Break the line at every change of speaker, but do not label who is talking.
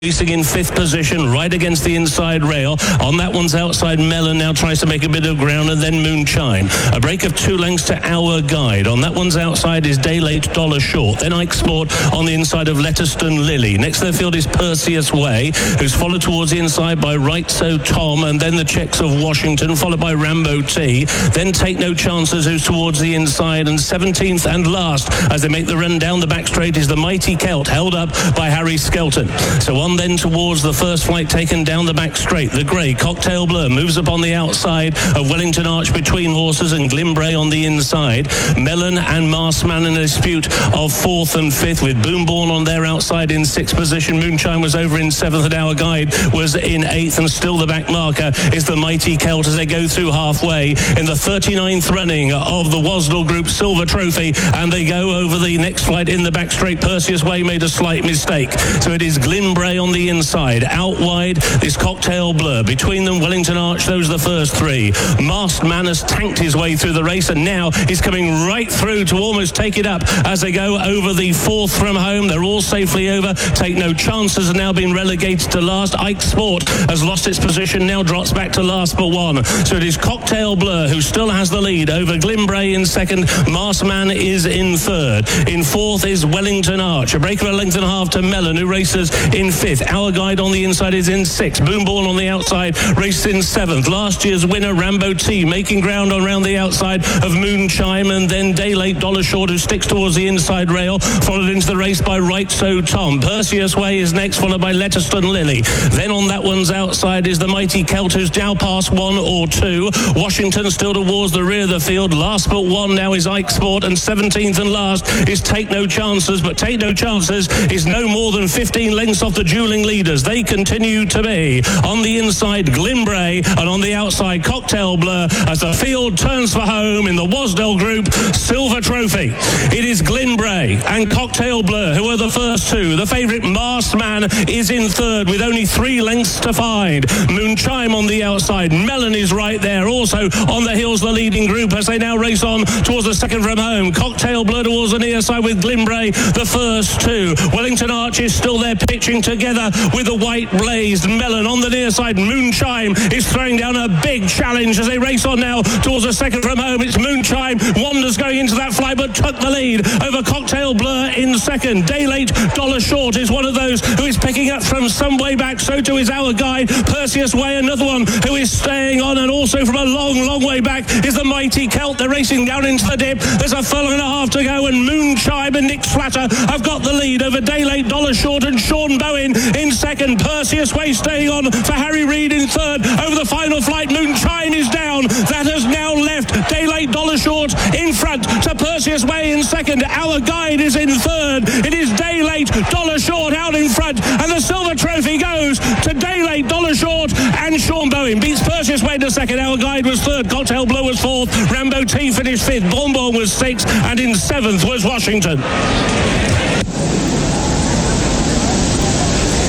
Racing in fifth position, right against the inside rail. On that one's outside, Melon now tries to make a bit of ground, and then Moonshine. A break of 2 lengths to Our Guide. On that one's outside is Day Late, Dollar Short. Then Ike Sport on the inside of Letterston Lily. Next to the field is Perseus Way, who's followed towards the inside by Right So Tom, and then the Checks of Washington, followed by Rambo T. Then Take No Chances, who's towards the inside, and 17th and last, as they make the run down the back straight, is the Mighty Celt, held up by Harry Skelton. So on then towards the first flight taken down the back straight. The grey Cocktail Blur moves up on the outside of Wellington Arch between horses, and Glimbray on the inside. Melon and Marsman in a dispute of 4th and 5th, with Boomborn on their outside in 6th position. Moonshine was over in 7th, and Our Guide was in 8th, and still the back marker is the Mighty Celt as they go through halfway in the 39th running of the Wasdell Group Silver Trophy, and they go over the next flight in the back straight. Perseus Way made a slight mistake, so it is Glimbray on the inside. Out wide, this Cocktail Blur. Between them, Wellington Arch, those are the first 3. Masked Man has tanked his way through the race, and now he's coming right through to almost take it up as they go over the 4th from home. They're all safely over. Take No Chances has now been relegated to last. Ike Sport has lost its position, now drops back to last but 1. So it is Cocktail Blur who still has the lead over Glimbray in 2nd. Masked Man is in 3rd. In 4th is Wellington Arch. A break of a length and a half to Melon, who races in 5th. Our Guide on the inside is in 6th. Boomborn on the outside races in 7th. Last year's winner, Rambo T, making ground around the outside of Moonshine, and then Day Late, Dollar Short, who sticks towards the inside rail, followed into the race by Right So Tom. Perseus Way is next, followed by Letterston Lily. Then on that one's outside is the Mighty Celt, who's now past 1 or 2. Washington still towards the rear of the field. Last but 1 now is Ike Sport, and 17th and last is Take No Chances, but Take No Chances is no more than 15 lengths off the dueling leaders. They continue to be on the inside Glimbray, and on the outside Cocktail Blur, as the field turns for home in the Wasdell Group Silver Trophy. It is Glimbray and Cocktail Blur who are the first 2. The favourite Masked Man is in 3rd with only 3 lengths to find. Moonshine on the outside. Melon is right there. Also on the heels the leading group as they now race on towards the 2nd from home. Cocktail Blur towards the near side with Glimbray the first 2. Wellington Arch is still there pitching together with the white blazed Melon on the near side. Moonshine is throwing down a big challenge as they race on now towards the 2nd from home. It's Moonshine. Wanders going into that flight but took the lead over Cocktail Blur in 2nd. Day Late, Dollar Short is one of those who is picking up from some way back. So too is Our Guide. Perseus Way, another one who is staying on, and also from a long way back is the Mighty Celt. They're racing down into the dip. There's a furlong and a half to go, and Moonshine and Nick Flatter have got the lead over Day Late, Dollar Short, and Sean Bowen in 2nd. Perseus Way staying on for Harry Reid in 3rd. Over the final flight, Moonshine is down. That has now left Day Late, Dollar Short in front to Perseus Way in 2nd. Our Guide is in 3rd. It is Day Late, Dollar Short out in front, and the Silver Trophy goes to Day Late, Dollar Short, and Sean Bowen beats Perseus Way to 2nd. Our Guide was 3rd. Cocktail Blue was 4th. Rambo T finished 5th. Bonbon was 6th, and in 7th was Washington.